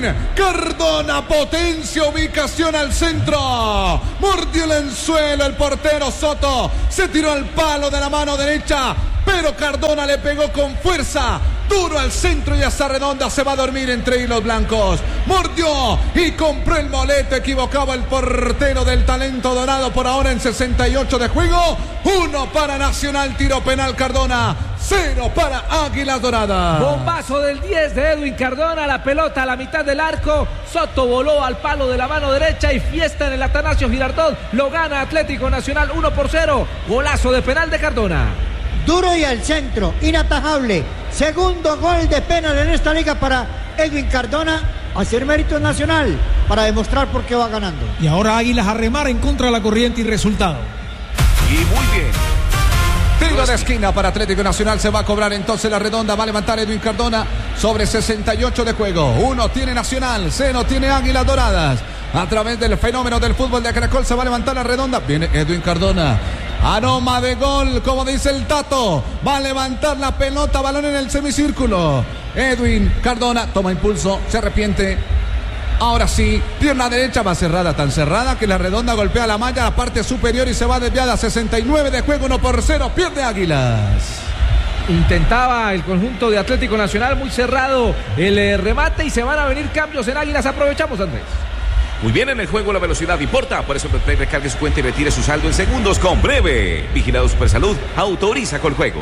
Cardona, potencia, ubicación al centro. Mordió el anzuelo el portero Soto. Se tiró al palo de la mano derecha, pero Cardona le pegó con fuerza, duro al centro, y esa redonda se va a dormir entre hilos blancos. Mordió y compró el boleto. Equivocaba el portero del talento dorado. Por ahora en 68 de juego. 1 para Nacional, tiro penal Cardona. 0 para Águilas Doradas. Bombazo del 10 de Edwin Cardona. La pelota a la mitad del arco. Soto voló al palo de la mano derecha y fiesta en el Atanasio Girardot. Lo gana Atlético Nacional 1-0. Golazo de penal de Cardona. Duro y al centro, inatajable. Segundo gol de penal en esta liga para Edwin Cardona. Hacer mérito nacional para demostrar por qué va ganando. Y ahora Águilas a remar en contra de la corriente y resultado. Y muy bien. Tiro de esquina para Atlético Nacional. Se va a cobrar entonces la redonda. Va a levantar Edwin Cardona sobre 68 de juego. 1 tiene Nacional, 0 tiene Águilas Doradas. A través del fenómeno del fútbol de Caracol se va a levantar la redonda. Viene Edwin Cardona. Aroma de gol, como dice el Tato. Va a levantar la pelota, balón en el semicírculo. Edwin Cardona toma impulso, se arrepiente. Ahora sí, pierna derecha va cerrada, tan cerrada que la redonda golpea la malla, la parte superior, y se va desviada. 69 de juego, 1-0, pierde Águilas. Intentaba el conjunto de Atlético Nacional, muy cerrado el remate, y se van a venir cambios en Águilas. Aprovechamos, Andrés. Muy bien, en el juego la velocidad importa. Por eso Betplay recargue su cuenta y retire su saldo en segundos con Breve. Vigilado Supersalud, autoriza con juegos.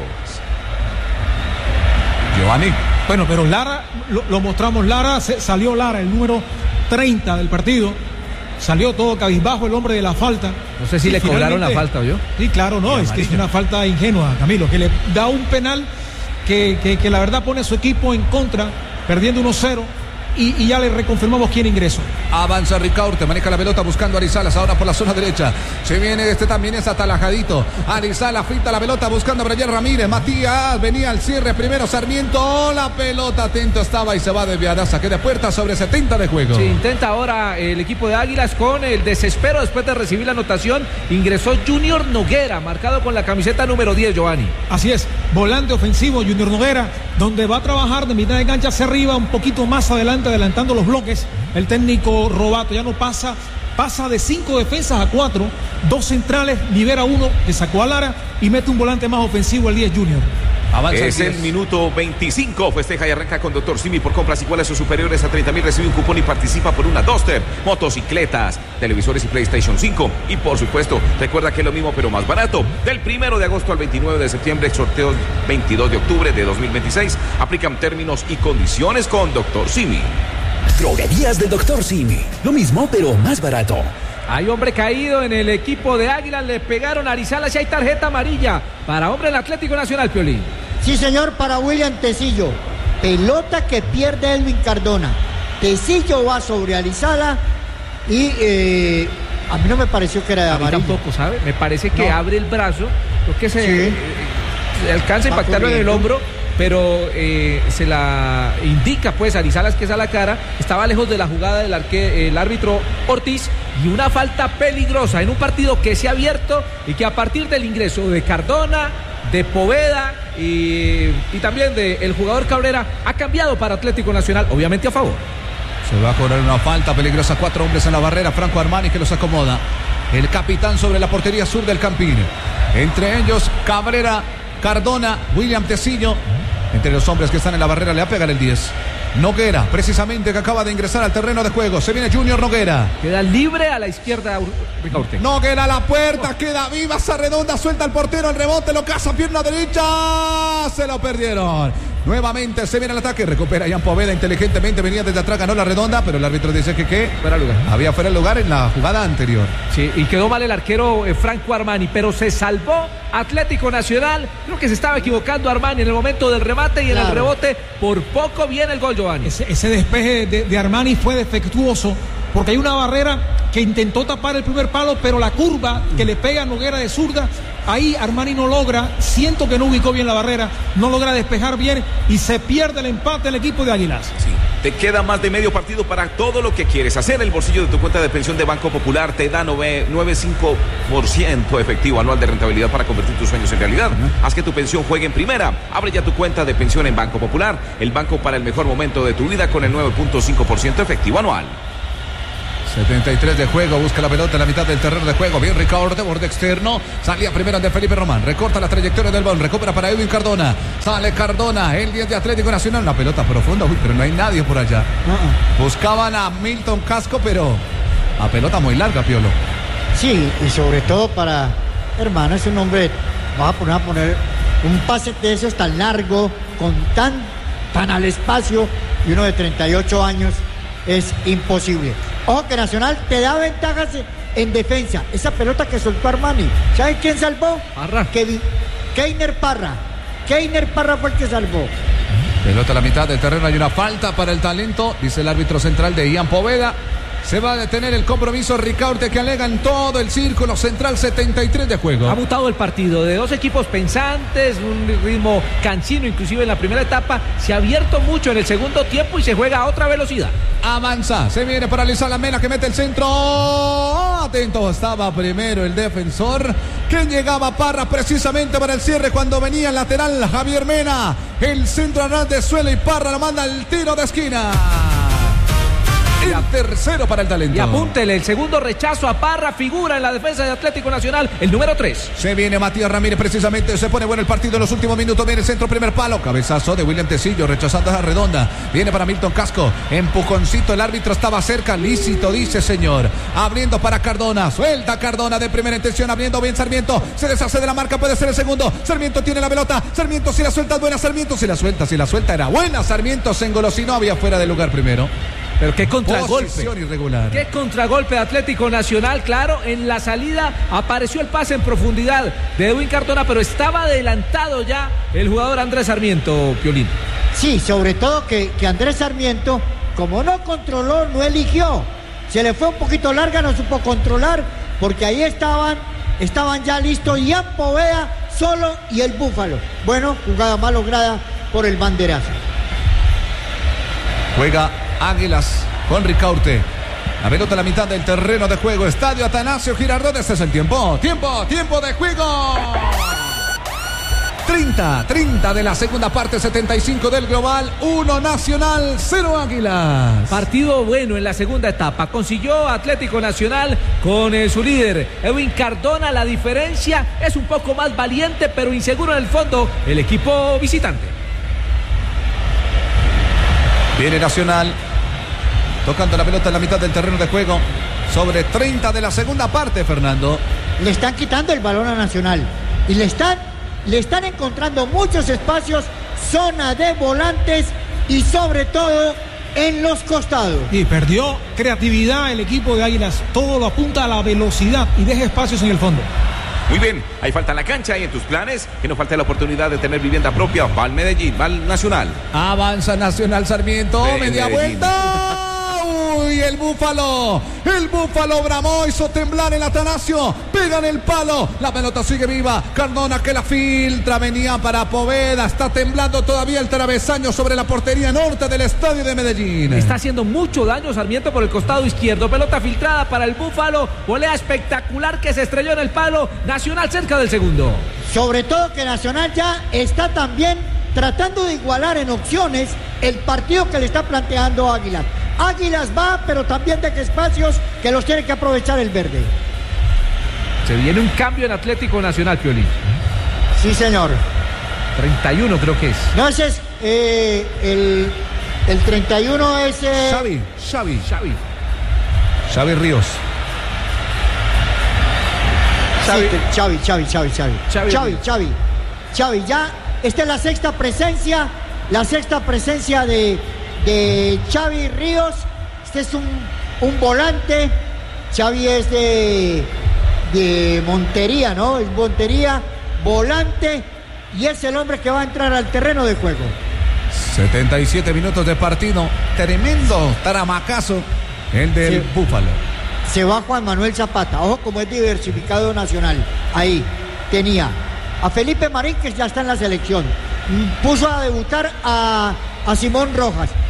Giovanni. Bueno, pero Lara, lo mostramos. Lara, salió Lara, el número 30 del partido. Salió todo cabizbajo, el hombre de la falta. No sé si le cobraron la falta, ¿o yo? Sí, claro, no, es que es una falta ingenua, Camilo, que le da un penal que la verdad pone a su equipo en contra, perdiendo 1-0. Y ya le reconfirmamos quién ingresó. Avanza Ricaurte, maneja la pelota buscando a Arizalas, ahora por la zona derecha. Se viene también, es atalajadito. Arizalas finta la pelota buscando a Brian Ramírez. Matías venía al cierre primero. Sarmiento, la pelota atento estaba y se va desviada. Saque de puerta sobre 70 de juego. Sí, intenta ahora el equipo de Águilas con el desespero después de recibir la anotación. Ingresó Junior Noguera, marcado con la camiseta número 10, Giovanni. Así es, volante ofensivo Junior Noguera, donde va a trabajar de mitad de cancha hacia arriba, un poquito más adelante, adelantando los bloques. El técnico Robato ya no pasa de 5 defensas a 4, 2 centrales, libera 1 que sacó a Lara y mete un volante más ofensivo, el 10 Junior. Avanza es el minuto 25, festeja y arranca con Dr. Simi. Por compras iguales o superiores a 30,000 recibe un cupón y participa por una Duster, motocicletas, televisores y PlayStation 5. Y por supuesto, recuerda que es lo mismo pero más barato. Del 1 de agosto al 29 de septiembre, sorteos 22 de octubre de 2026. Aplican términos y condiciones con Dr. Simi. Droguerías de Dr. Simi, lo mismo pero más barato. Hay hombre caído en el equipo de Águilas, le pegaron a Arizalas y hay tarjeta amarilla para hombre del Atlético Nacional, Piolín. Sí, señor, para William Tecillo. Pelota que pierde Edwin Cardona. Tecillo va sobre Arizala y a mí no me pareció que era de amarillo. Tampoco, ¿sabe? Me parece que abre el brazo, creo que se alcanza a impactarlo en el hombro, pero se la indica pues a Arizalas que es a la cara. Estaba lejos de la jugada el árbitro Ortiz, y una falta peligrosa en un partido que se ha abierto y que a partir del ingreso de Cardona, de Poveda y también del jugador Cabrera ha cambiado para Atlético Nacional, obviamente a favor. Se va a cobrar una falta peligrosa, 4 hombres en la barrera. Franco Armani que los acomoda. El capitán sobre la portería sur del Campín. Entre ellos Cabrera, Cardona, William Tecillo. Entre los hombres que están en la barrera le va a pegar el 10. Noguera, precisamente, que acaba de ingresar al terreno de juego. Se viene Junior Noguera. Queda libre a la izquierda Ricaurte. Noguera a la puerta, queda viva esa redonda, suelta el portero, el rebote, lo caza, pierna derecha. Se lo perdieron. Nuevamente se viene el ataque, recupera Ian Poveda inteligentemente, venía desde atrás, ganó la redonda, pero el árbitro dice que fuera lugar. Había fuera el lugar en la jugada anterior. Sí, y quedó mal el arquero Franco Armani, pero se salvó Atlético Nacional. Creo que se estaba equivocando Armani en el momento del remate y en el rebote. Por poco viene el gol, Giovanni. Ese despeje de Armani fue defectuoso, porque hay una barrera que intentó tapar el primer palo, pero la curva que le pega a Noguera de zurda, ahí Armani no logra, siento que no ubicó bien la barrera, no logra despejar bien y se pierde el empate del equipo de Águilas. Sí. Te queda más de medio partido para todo lo que quieres hacer. El bolsillo de tu cuenta de pensión de Banco Popular te da 9,5% efectivo anual de rentabilidad para convertir tus sueños en realidad. Haz que tu pensión juegue en primera. Abre ya tu cuenta de pensión en Banco Popular, el banco para el mejor momento de tu vida con el 9,5% efectivo anual. 73 de juego, busca la pelota en la mitad del terreno de juego. Bien Ricardo, de borde externo. Salía primero de Felipe Román. Recorta la trayectoria del balón. Recupera para Edwin Cardona. Sale Cardona, el 10 de Atlético Nacional. Una pelota profunda, pero no hay nadie por allá. Buscaban a Milton Casco, pero a pelota muy larga, Piolo. Sí, y sobre todo para, hermano, es un hombre, vas a poner un pase de esos tan largo, con tan al espacio, y uno de 38 años, es imposible. Ojo que Nacional te da ventajas en defensa. Esa pelota que soltó Armani, ¿saben quién salvó? Parra. Keiner Parra. Keiner Parra fue el que salvó. Pelota a la mitad del terreno, hay una falta para el talento, dice el árbitro central de Ian Poveda. Se va a detener el compromiso Ricaurte, que alega en todo el círculo central. 73 de juego. Ha mutado el partido de dos equipos pensantes, un ritmo cansino inclusive en la primera etapa. Se ha abierto mucho en el segundo tiempo y se juega a otra velocidad. Avanza, se viene para Luis Alamena, que mete el centro. Atento, estaba primero el defensor, que llegaba Parra precisamente para el cierre cuando venía el lateral Javier Mena. El centro a ras de suelo y Parra lo manda al tiro de esquina. El tercero para el talento. Y apúntele, el segundo rechazo a Parra, figura en la defensa de Atlético Nacional, el número 3. Se viene Matías Ramírez precisamente, se pone bueno el partido en los últimos minutos. Viene el centro, primer palo, cabezazo de William Tecillo, rechazando esa redonda. Viene para Milton Casco, empujoncito, el árbitro estaba cerca, lícito, dice señor. Abriendo para Cardona, suelta Cardona de primera intención, abriendo bien Sarmiento, se deshace de la marca, puede ser el segundo. Sarmiento tiene la pelota, Sarmiento si la suelta es buena, Sarmiento si la suelta era buena. Sarmiento se engolosinó, había fuera de lugar primero. Pero qué contragolpe. Irregular. Qué contragolpe de Atlético Nacional. Claro, en la salida apareció el pase en profundidad de Edwin Cardona, pero estaba adelantado ya el jugador Andrés Sarmiento, Piolín. Sí, sobre todo que Andrés Sarmiento, como no controló, no eligió. Se le fue un poquito larga, no supo controlar, porque ahí estaban ya listos Ian Poveda solo y el Búfalo. Bueno, jugada mal lograda por el banderazo. Juega Águilas con Ricaurte. La pelota a la mitad del terreno de juego. Estadio Atanasio Girardot. Este es el tiempo. Tiempo de juego. 30 de la segunda parte, 75 del global, 1 Nacional, 0 Águilas. Partido bueno en la segunda etapa. Consiguió Atlético Nacional con su líder Edwin Cardona. La diferencia es un poco más valiente, pero inseguro en el fondo el equipo visitante. Viene Nacional tocando la pelota en la mitad del terreno de juego. Sobre 30 de la segunda parte, Fernando. Le están quitando el balón a Nacional y le están encontrando muchos espacios, zona de volantes y sobre todo en los costados. Y perdió creatividad el equipo de Águilas. Todo lo apunta a la velocidad y deja espacios en el fondo. Muy bien, ahí falta en la cancha y en tus planes que no falte la oportunidad de tener vivienda propia. Va al Medellín, va al Nacional. Avanza Nacional, Sarmiento, media vuelta. Uy, el Búfalo bramó, hizo temblar el Atanasio, pega en el palo, la pelota sigue viva, Cardona que la filtra, venía para Poveda, está temblando todavía el travesaño sobre la portería norte del estadio de Medellín. Está haciendo mucho daño Sarmiento por el costado izquierdo, pelota filtrada para el Búfalo, volea espectacular que se estrelló en el palo, Nacional cerca del segundo. Sobre todo que Nacional ya está también tratando de igualar en opciones el partido que le está planteando Águilas. Águilas va, pero también deja espacios que los tiene que aprovechar el verde. Se viene un cambio en Atlético Nacional, Piolín. Sí, señor. 31 creo que es. No, ese es el 31 es... Xavi Ríos. Xavi, ya esta es la sexta presencia de Xavi Ríos. Este es un volante. Xavi es de Montería, ¿no? Es Montería, volante, y es el hombre que va a entrar al terreno de juego. 77 minutos de partido. Tremendo tramacazo el del Búfalo. Se va Juan Manuel Zapata. Ojo como es diversificado Nacional. Ahí tenía a Felipe Marín, que ya está en la selección. Puso a debutar a Simón Rojas.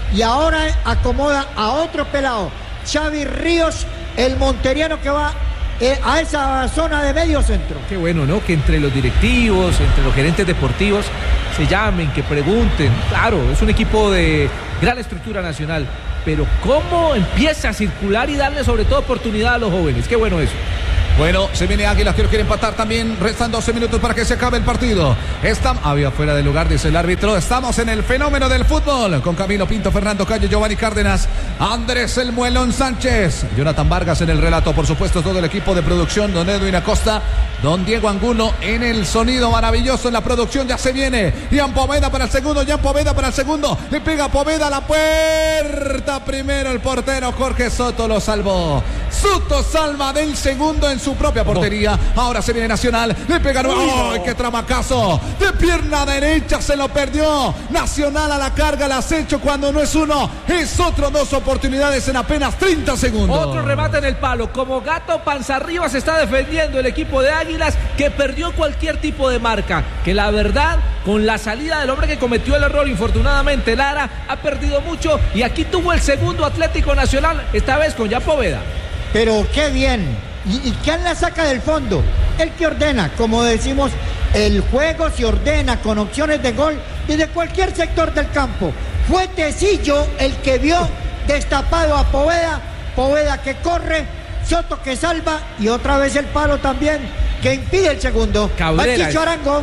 y ahora acomoda a otro pelado, Xavi Ríos, el monteriano que va a esa zona de medio centro. Qué bueno, ¿no? Que entre los directivos, entre los gerentes deportivos se llamen, que pregunten. Claro, es un equipo de gran estructura nacional, pero cómo empieza a circular y darle sobre todo oportunidad a los jóvenes. Qué bueno eso. Bueno, se viene Águilas, que lo quiere empatar también. Restan 12 minutos para que se acabe el partido. Había fuera de lugar, dice el árbitro. Estamos en el fenómeno del fútbol con Camilo Pinto, Fernando Calle, Giovanni Cárdenas, Andrés El Muelón Sánchez, Jonathan Vargas en el relato, por supuesto, todo el equipo de producción, don Edwin Acosta, don Diego Angulo en el sonido maravilloso en la producción. Ya se viene Ian Poveda para el segundo, Ian Poveda para el segundo. Le pega Poveda a la puerta. Primero el portero Jorge Soto lo salvó. Soto salva del segundo en su propia portería. Ahora se viene Nacional. Le pega nuevo. ¡Ay, qué tramacazo! De pierna derecha se lo perdió. Nacional a la carga, el acecho cuando no es uno, es otro. Dos oportunidades en apenas 30 segundos. Otro remate en el palo. Como gato panza arriba se está defendiendo el equipo de Águilas, que perdió cualquier tipo de marca. Que la verdad, con la salida del hombre que cometió el error, infortunadamente Lara, ha perdido mucho. Y aquí tuvo el segundo Atlético Nacional, esta vez con Ian Poveda. Pero qué bien. ¿Y quién la saca del fondo? El que ordena, como decimos, el juego se ordena con opciones de gol desde cualquier sector del campo. Fue Tecillo el que vio destapado a Poveda, Poveda que corre, Soto que salva y otra vez el palo también que impide el segundo. Cabrera. Chicho Arango.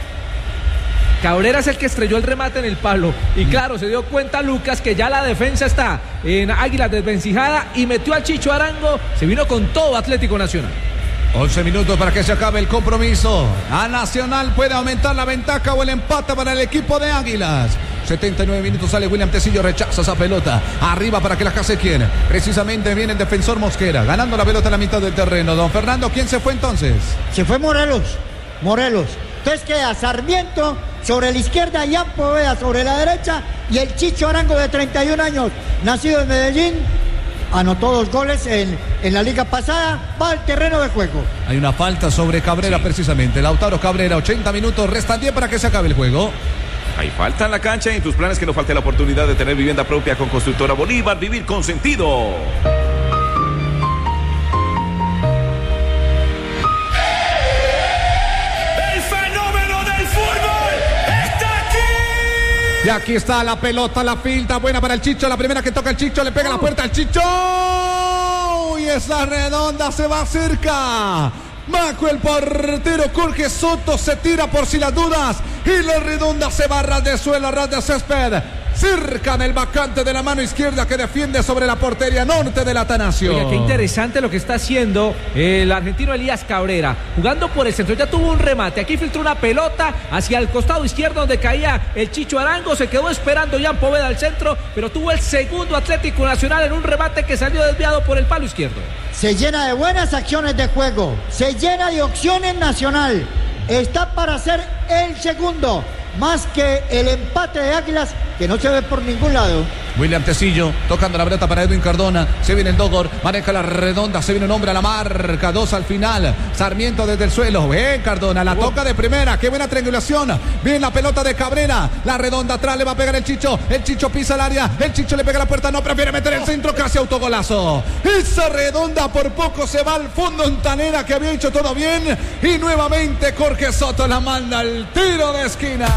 Cabrera es el que estrelló el remate en el palo. Y claro, se dio cuenta Lucas que ya la defensa está en Águilas desvencijada y metió al Chicho Arango. Se vino con todo Atlético Nacional. 11 minutos para que se acabe el compromiso. A Nacional puede aumentar la ventaja o el empate para el equipo de Águilas. 79 minutos, sale William Tecillo, rechaza esa pelota. Arriba para que la case quien. Precisamente viene el defensor Mosquera, ganando la pelota en la mitad del terreno. Don Fernando, ¿quién se fue entonces? Se fue Morelos. Entonces queda Sarmiento sobre la izquierda, Ian Poveda sobre la derecha y el Chicho Arango de 31 años, nacido en Medellín, anotó 2 goles en la liga pasada, va al terreno de juego. Hay una falta sobre Cabrera, precisamente. Lautaro Cabrera, 80 minutos, restan 10 para que se acabe el juego. Hay falta en la cancha y en tus planes que no falte la oportunidad de tener vivienda propia con Constructora Bolívar. Vivir con sentido. Y aquí está la pelota, la filta, buena para el Chicho, la primera que toca el Chicho, le pega la puerta al Chicho. Y esa redonda se va cerca. Maco, el portero Jorge Soto se tira por si las dudas. Y la redonda se va a ras de suelo, a ras de césped. Cerca del vacante de la mano izquierda que defiende sobre la portería norte del Atanasio. Oiga, qué interesante lo que está haciendo el argentino Elías Cabrera, jugando por el centro. Ya tuvo un remate, aquí filtró una pelota hacia el costado izquierdo donde caía el Chicho Arango. Se quedó esperando Ian Poveda al centro, pero tuvo el segundo Atlético Nacional en un remate que salió desviado por el palo izquierdo. Se llena de buenas acciones de juego, se llena de opciones Nacional. Está para ser el segundo, más que el empate de Águilas, que no se ve por ningún lado. William Tecillo tocando la pelota para Edwin Cardona. Se viene el Dogor, maneja la redonda. Se viene un hombre a la marca, 2 al final. Sarmiento desde el suelo. Bien, Cardona, la toca de primera. Qué buena triangulación. Bien la pelota de Cabrera. La redonda atrás le va a pegar el Chicho. El Chicho pisa el área. El Chicho le pega la puerta. No, prefiere meter el centro. Casi autogolazo. Esa redonda por poco se va al fondo en Tanera, que había hecho todo bien. Y nuevamente Jorge Soto la manda al tiro de esquina.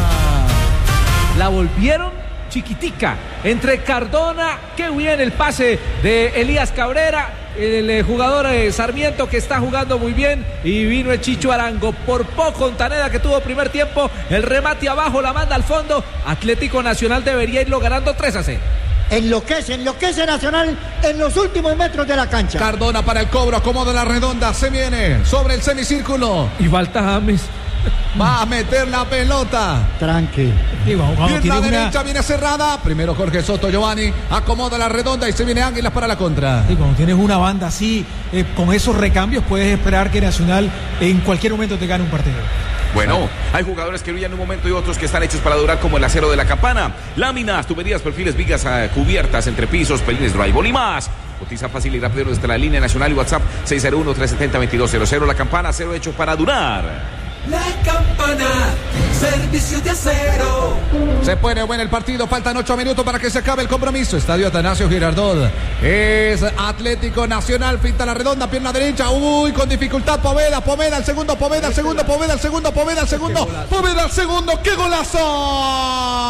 La volvieron chiquitica entre Cardona, qué bien el pase de Elías Cabrera, el jugador Sarmiento que está jugando muy bien, y vino el Chicho Arango por poco. Ontaneda, que tuvo primer tiempo, el remate abajo, la manda al fondo. Atlético Nacional debería irlo ganando 3-0. Enloquece Nacional en los últimos metros de la cancha. Cardona para el cobro, acomoda la redonda, se viene sobre el semicírculo. Y falta James. Va a meter la pelota. Tranqui. Pierna derecha viene cerrada. Primero Jorge Soto, Giovanni. Acomoda la redonda y se viene Águilas para la contra. Y cuando tienes una banda así, con esos recambios, puedes esperar que Nacional en cualquier momento te gane un partido. Bueno, hay jugadores que brillan en un momento y otros que están hechos para durar, como el acero de la Campana. Láminas, tuberías, perfiles, vigas cubiertas, entrepisos, pelines, drywall y más. Cotiza fácil y rápido desde la línea nacional y WhatsApp 601-370-2200. La Campana, acero hecho para durar. La Campana, servicio de acero. Se pone bueno el partido, faltan 8 minutos para que se acabe el compromiso. Estadio Atanasio Girardot. Es Atlético Nacional, finta la redonda, pierna derecha. Uy, con dificultad Poveda al segundo, Poveda al segundo. ¡Qué golazo!